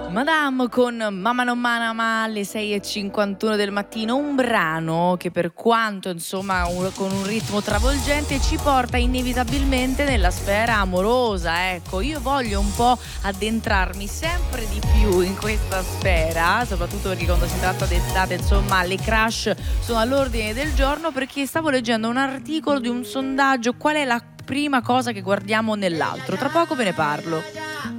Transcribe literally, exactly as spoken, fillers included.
Madame con Mamma non manama alle sei e cinquantuno del mattino, un brano che per quanto insomma un- con un ritmo travolgente ci porta inevitabilmente nella sfera amorosa. Ecco, io voglio un po' addentrarmi sempre di più in questa sfera, soprattutto perché quando si tratta d'estate insomma le crush sono all'ordine del giorno, perché stavo leggendo un articolo di un sondaggio: qual è la prima cosa che guardiamo nell'altro? Tra poco ve ne parlo.